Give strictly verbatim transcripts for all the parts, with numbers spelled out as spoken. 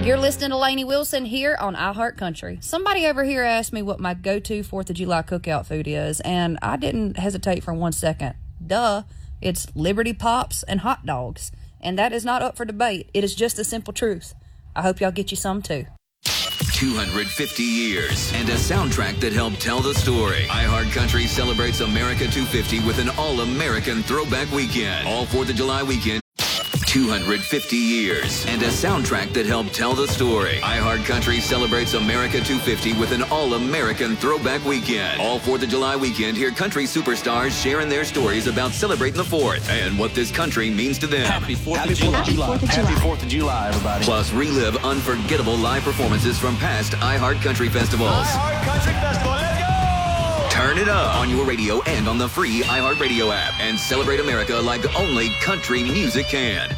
You're listening to Lainey Wilson here on iHeart Country. Somebody over here asked me what my go-to fourth of July cookout food is, and I didn't hesitate for one second. Duh, it's Liberty Pops and hot dogs. And that is not up for debate. It is just the simple truth. I hope y'all get you some too. two hundred fifty years and a soundtrack that helped tell the story. iHeart Country celebrates America two fifty with an all-American throwback weekend. All fourth of July weekend. two hundred fifty years and a soundtrack that helped tell the story. iHeart Country celebrates America two fifty with an all-American throwback weekend. All fourth of July weekend, hear country superstars sharing their stories about celebrating the fourth and what this country means to them. Happy fourth of July. Happy fourth of July, everybody. Plus, relive unforgettable live performances from past iHeart Country festivals. iHeart Country Festival, let's go! Turn it up on your radio and on the free iHeart Radio app and celebrate America like only country music can.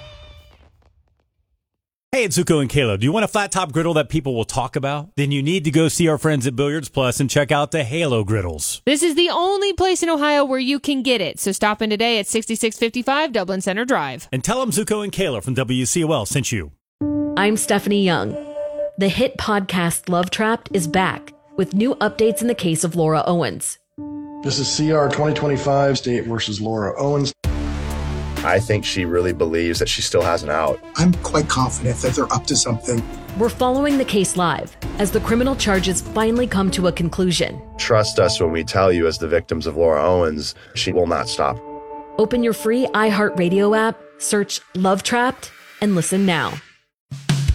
Hey, it's Zuko and Kayla. Do you want a flat top griddle that people will talk about? Then you need to go see our friends at Billiards Plus and check out the Halo griddles. This is the only place in Ohio where you can get it. So stop in today at sixty-six fifty-five Dublin Center Drive. And tell them Zuko and Kayla from W C O L sent you. I'm Stephanie Young. The hit podcast Love Trapped is back with new updates in the case of Laura Owens. This is C R twenty twenty-five State versus Laura Owens. I think she really believes that she still has an out. I'm quite confident that they're up to something. We're following the case live as the criminal charges finally come to a conclusion. Trust us when we tell you, as the victims of Laura Owens, she will not stop. Open your free iHeartRadio app, search Love Trapped, and listen now.